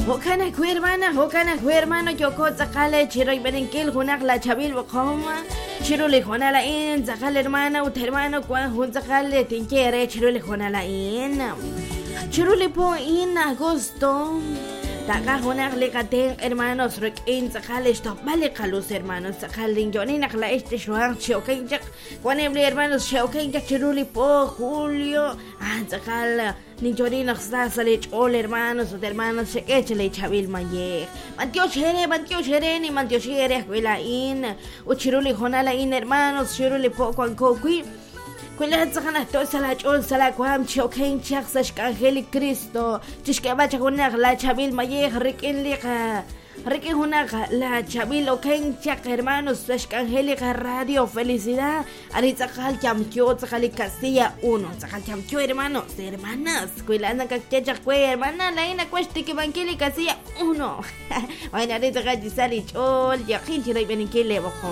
Hokana ku hermano yoko zakale chiroy berenkel hunak la chabil bakoma chiro le hona la in zakale hermana ut hermano kwa hun zakale tinkere chiro le hona la in chiro le po in agosto Taka hunak le katen hermanos rek in zakale stop vale kalos hermanos zakale joni nakla shuang choken jak kwane hermanos choken jak chiro le po julio zakale ni joni naksa sale chol hermanos o hermanos se echele chabil maye mantio chere ni mantio chere escuela in o chiro le hona la in hermanos chiro le po kwan kokui Kuila tsakana to sala chol sala kwam choken chak sash angeli Cristo chishkaba chakunak la chabil maye rikin lika rikin hunak la chabil oken chak hermanos sash angeli radio felicidad ari tsakal chamkyo tsakali Castilla 1 tsakal chamkyo hermanas kuila anda kakchak kwe hermana la ina kwesti que bankeli Castilla 1 Vaina ari tsakal sali chol yakin chiray benikele bako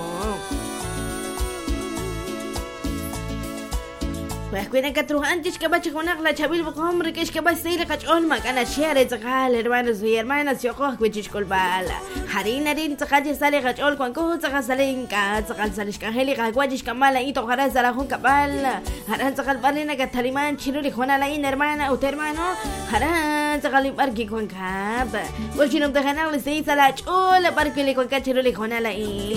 Pues cuiden que antes que bache con la chabil bocom riquesh que va ser cachol macana share zakal hermanos y hermanas yo cojo cuchis colbala harina rin zakal sale cachol con cojo zakal salen ka zakal salish kaheli ka guajish kamala y tojará zara jun cabal haran zakal balina que taliman chiruli jona la in hermana o hermano haran zakal barki con cap pues si no te ganan le seis a la chola barki le con cachiruli jona la in